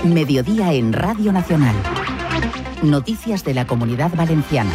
Mediodía en Radio Nacional. Noticias de la Comunidad Valenciana.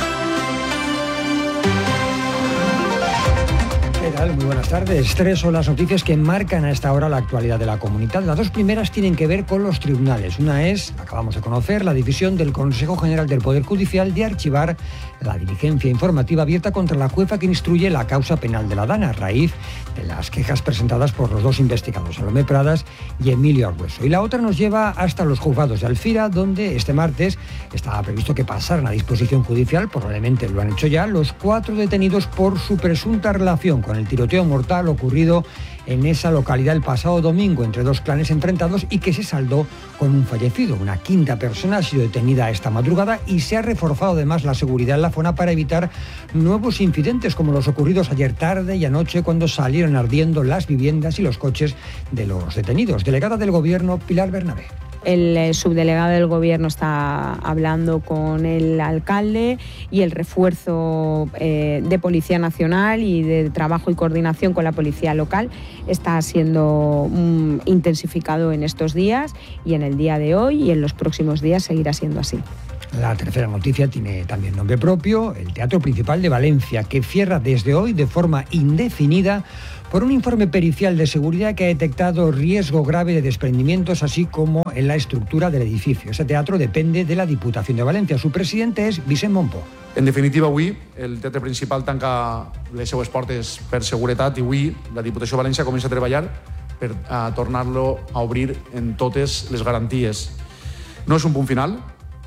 ¿Qué tal? Muy buenas tardes. 3 son las noticias que marcan a esta hora la actualidad de la comunidad. Las 2 primeras tienen que ver con los tribunales. Una es, acabamos de conocer, la decisión del Consejo General del Poder Judicial de archivar la diligencia informativa abierta contra la jueza que instruye la causa penal de la Dana, a raíz de las quejas presentadas por los 2 investigados, Salomé Pradas y Emilio Argueso. Y la otra nos lleva hasta los juzgados de Alfira, donde este martes estaba previsto que pasaran a disposición judicial, probablemente lo han hecho ya, los 4 detenidos por su presunta relación con el tiroteo mortal ocurrido en esa localidad el pasado domingo entre 2 clanes enfrentados y que se saldó con un fallecido. Una 5ª persona ha sido detenida esta madrugada y se ha reforzado además la seguridad en la zona para evitar nuevos incidentes como los ocurridos ayer tarde y anoche cuando salieron ardiendo las viviendas y los coches de los detenidos. Delegada del Gobierno, Pilar Bernabé. El subdelegado del Gobierno está hablando con el alcalde y el refuerzo de Policía Nacional y de trabajo y coordinación con la policía local está siendo intensificado en estos días y en el día de hoy y en los próximos días seguirá siendo así. La tercera noticia tiene también nombre propio, el Teatro Principal de Valencia, que cierra desde hoy de forma indefinida por un informe pericial de seguridad que ha detectado riesgo grave de desprendimientos, así como en la estructura del edificio. Ese teatro depende de la Diputación de Valencia. Su presidente es Vicent Mompó. En definitiva, avui el Teatre Principal tanca les seues portes per seguretat i avui la Diputació de València comença a treballar per tornar-lo a obrir en totes les garanties. No és un punt final,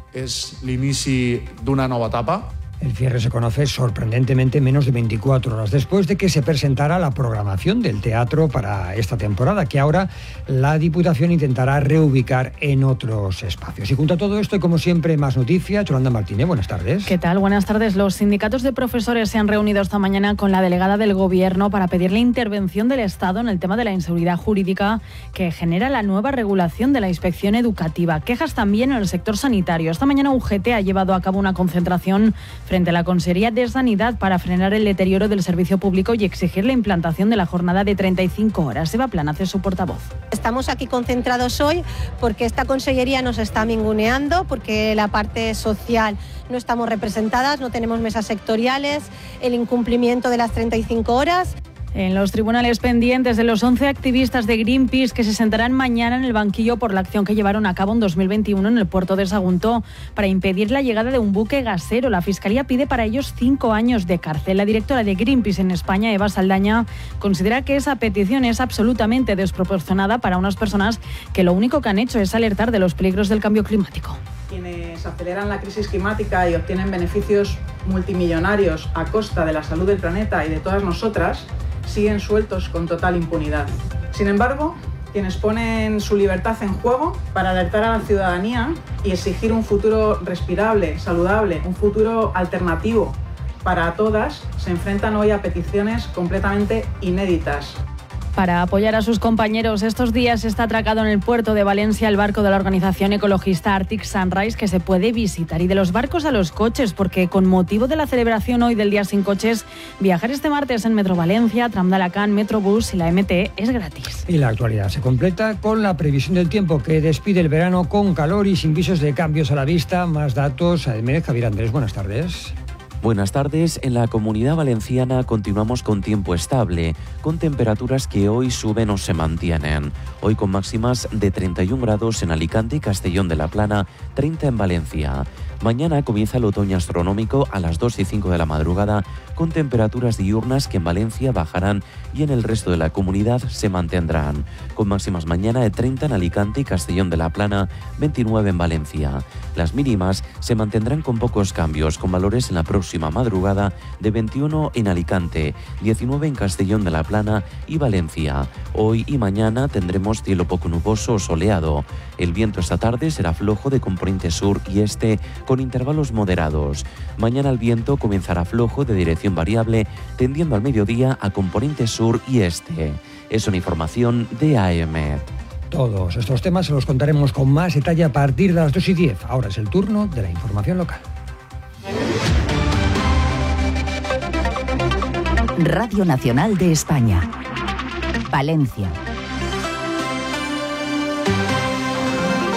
és l'inici d'una nova etapa. El cierre se conoce sorprendentemente menos de 24 horas después de que se presentara la programación del teatro para esta temporada, que ahora la Diputación intentará reubicar en otros espacios. Y junto a todo esto, y como siempre, más noticias. Yolanda Martínez, buenas tardes. ¿Qué tal? Buenas tardes. Los sindicatos de profesores se han reunido esta mañana con la delegada del Gobierno para pedir la intervención del Estado en el tema de la inseguridad jurídica que genera la nueva regulación de la inspección educativa. Quejas también en el sector sanitario. Esta mañana UGT ha llevado a cabo una concentración frente a la Consejería de Sanidad para frenar el deterioro del servicio público y exigir la implantación de la jornada de 35 horas. Eva Planas es su portavoz. Estamos aquí concentrados hoy porque esta Consellería nos está ninguneando, porque la parte social no estamos representadas, no tenemos mesas sectoriales, el incumplimiento de las 35 horas. En los tribunales pendientes de los 11 activistas de Greenpeace que se sentarán mañana en el banquillo por la acción que llevaron a cabo en 2021 en el puerto de Sagunto para impedir la llegada de un buque gasero. La Fiscalía pide para ellos 5 años de cárcel. La directora de Greenpeace en España, Eva Saldaña, considera que esa petición es absolutamente desproporcionada para unas personas que lo único que han hecho es alertar de los peligros del cambio climático. Quienes aceleran la crisis climática y obtienen beneficios multimillonarios a costa de la salud del planeta y de todas nosotras siguen sueltos con total impunidad. Sin embargo, quienes ponen su libertad en juego para alertar a la ciudadanía y exigir un futuro respirable, saludable, un futuro alternativo para todas, se enfrentan hoy a peticiones completamente inéditas. Para apoyar a sus compañeros, estos días está atracado en el puerto de Valencia el barco de la organización ecologista Arctic Sunrise que se puede visitar. Y de los barcos a los coches, porque con motivo de la celebración hoy del Día Sin Coches, viajar este martes en Metro Valencia, Tram de Alacant, Metrobús y la MT es gratis. Y la actualidad se completa con la previsión del tiempo que despide el verano con calor y sin visos de cambios a la vista. Más datos. Además, Javier Andrés, buenas tardes. Buenas tardes. En la Comunidad Valenciana continuamos con tiempo estable, con temperaturas que hoy suben o se mantienen. Hoy con máximas de 31 grados en Alicante y Castellón de la Plana, 30 en Valencia. Mañana comienza el otoño astronómico a las 2 y 5 de la madrugada, con temperaturas diurnas que en Valencia bajarán y en el resto de la comunidad se mantendrán, con máximas mañana de 30 en Alicante y Castellón de la Plana, 29 en Valencia. Las mínimas se mantendrán con pocos cambios, con valores en la próxima madrugada de 21 en Alicante, 19 en Castellón de la Plana y Valencia. Hoy y mañana tendremos cielo poco nuboso o soleado. El viento esta tarde será flojo de componente sur y este, con intervalos moderados. Mañana el viento comenzará flojo de dirección variable, tendiendo al mediodía a componente sur y este. Es una información de AEMET. Todos estos temas se los contaremos con más detalle a partir de las 2:10. Ahora es el turno de la información local. Radio Nacional de España. Valencia.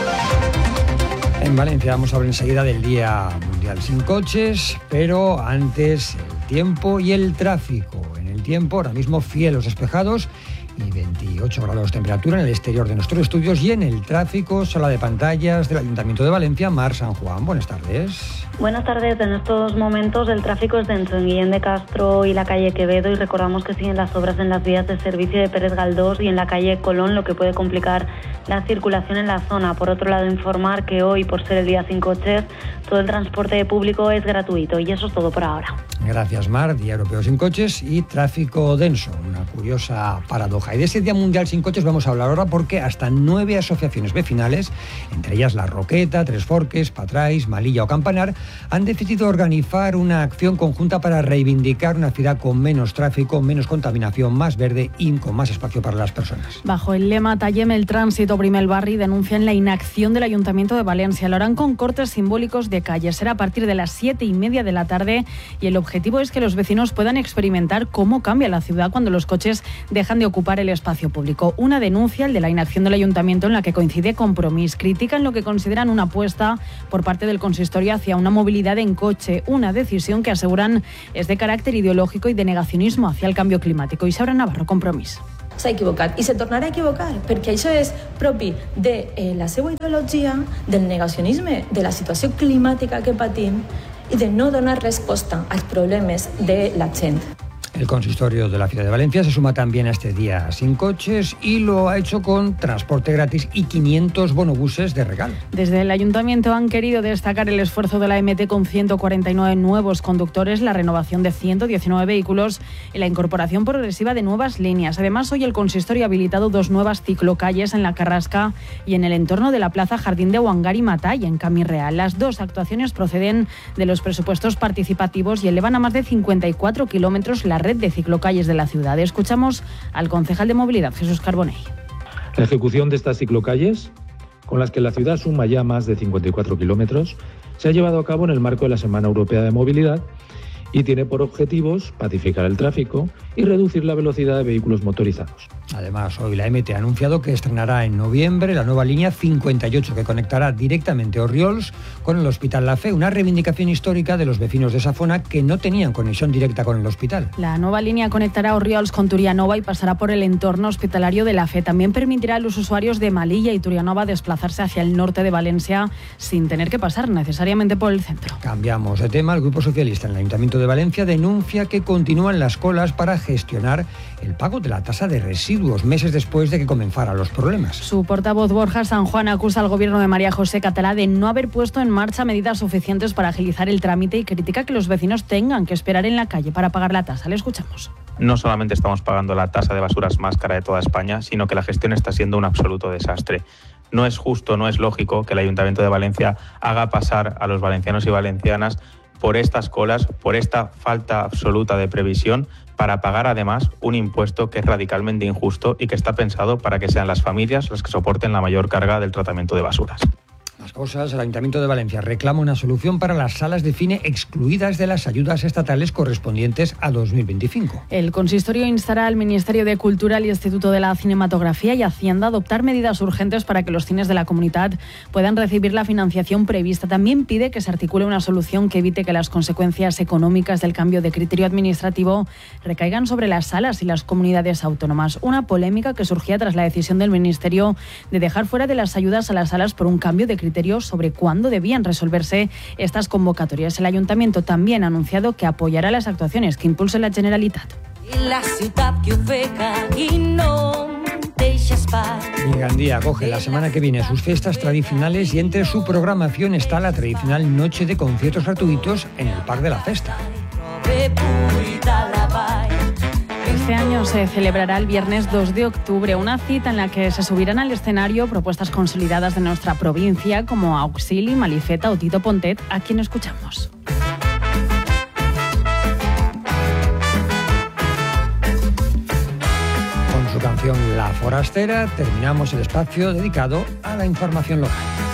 En Valencia vamos a hablar enseguida del Día Mundial sin Coches, pero antes el tiempo y el tráfico. En el tiempo, ahora mismo cielos despejados y 28 grados de temperatura en el exterior de nuestros estudios, y en el tráfico, sala de pantallas del Ayuntamiento de Valencia, Mar San Juan. Buenas tardes. Buenas tardes. En estos momentos el tráfico es denso en Guillén de Castro y la calle Quevedo, y recordamos que siguen las obras en las vías de servicio de Pérez Galdós y en la calle Colón, lo que puede complicar la circulación en la zona. Por otro lado, informar que hoy, por ser el día sin coches, todo el transporte público es gratuito, y eso es todo por ahora. Gracias, Mar. Día Europeo sin Coches y tráfico denso, una curiosa paradoja. Y de ese Día Mundial sin Coches vamos a hablar ahora, porque hasta 9 asociaciones vecinales, entre ellas La Roqueta, Tres Forques, Patrais, Malilla o Campanar, han decidido organizar una acción conjunta para reivindicar una ciudad con menos tráfico, menos contaminación, más verde y con más espacio para las personas. Bajo el lema Tallem el tránsito, prime el barri, denuncian la inacción del Ayuntamiento de Valencia. Lo harán con cortes simbólicos de calles. Será a partir de las 7:30 de la tarde, y el objetivo es que los vecinos puedan experimentar cómo cambia la ciudad cuando los coches dejan de ocupar el espacio público. Una denuncia, el de la inacción del Ayuntamiento, en la que coincide Compromís. Critican lo que consideran una apuesta por parte del consistorio hacia una movilidad en coche, una decisión que aseguran es de carácter ideológico y de negacionismo hacia el cambio climático. Isaura Navarro, Compromís. S'ha equivocat i se tornarà a equivocar, perquè això és propi de la seva ideologia, del negacionisme, de la situació climàtica que patim i de no donar resposta als problemes de la gent. El consistorio de la ciudad de Valencia se suma también a este Día sin Coches, y lo ha hecho con transporte gratis y 500 bonobuses de regalo. Desde el Ayuntamiento han querido destacar el esfuerzo de la MT con 149 nuevos conductores, la renovación de 119 vehículos y la incorporación progresiva de nuevas líneas. Además, hoy el consistorio ha habilitado 2 nuevas ciclocalles en la Carrasca y en el entorno de la Plaza Jardín de Huangar y Matalla, en Camí Real. Las 2 actuaciones proceden de los presupuestos participativos y elevan a más de 54 kilómetros la red de ciclocalles de la ciudad. Escuchamos al concejal de Movilidad, Jesús Carbonell. La ejecución de estas ciclocalles, con las que la ciudad suma ya más de 54 kilómetros, se ha llevado a cabo en el marco de la Semana Europea de Movilidad y tiene por objetivos pacificar el tráfico y reducir la velocidad de vehículos motorizados. Además, hoy la MT ha anunciado que estrenará en noviembre la nueva línea 58, que conectará directamente Orriols con el Hospital La Fe, una reivindicación histórica de los vecinos de esa zona que no tenían conexión directa con el hospital. La nueva línea conectará Orriols con Turianova y pasará por el entorno hospitalario de La Fe. También permitirá a los usuarios de Malilla y Turianova desplazarse hacia el norte de Valencia sin tener que pasar necesariamente por el centro. Cambiamos de tema. El Grupo Socialista en el Ayuntamiento de Valencia denuncia que continúan las colas para gestionar el pago de la tasa de residuos meses después de que comenzaran los problemas. Su portavoz Borja San Juan acusa al gobierno de María José Catalá de no haber puesto en marcha medidas suficientes para agilizar el trámite, y critica que los vecinos tengan que esperar en la calle para pagar la tasa. Le escuchamos. No solamente estamos pagando la tasa de basuras más cara de toda España, sino que la gestión está siendo un absoluto desastre. No es justo, no es lógico que el Ayuntamiento de Valencia haga pasar a los valencianos y valencianas por estas colas, por esta falta absoluta de previsión, para pagar además un impuesto que es radicalmente injusto y que está pensado para que sean las familias las que soporten la mayor carga del tratamiento de basuras. Más cosas. El Ayuntamiento de Valencia reclama una solución para las salas de cine excluidas de las ayudas estatales correspondientes a 2025. El consistorio instará al Ministerio de Cultura, al Instituto de la Cinematografía y Hacienda a adoptar medidas urgentes para que los cines de la comunidad puedan recibir la financiación prevista. También pide que se articule una solución que evite que las consecuencias económicas del cambio de criterio administrativo recaigan sobre las salas y las comunidades autónomas. Una polémica que surgía tras la decisión del Ministerio de dejar fuera de las ayudas a las salas por un cambio de criterio sobre cuándo debían resolverse estas convocatorias. El Ayuntamiento también ha anunciado que apoyará las actuaciones que impulse la Generalitat. Y Gandía acoge la semana que viene sus fiestas tradicionales, y entre su programación está la tradicional noche de conciertos gratuitos en el Parc de la Festa. Este año se celebrará el viernes 2 de octubre, una cita en la que se subirán al escenario propuestas consolidadas de nuestra provincia como Auxili, Malifeta o Tito Pontet, a quien escuchamos. Con su canción La Forastera terminamos el espacio dedicado a la información local.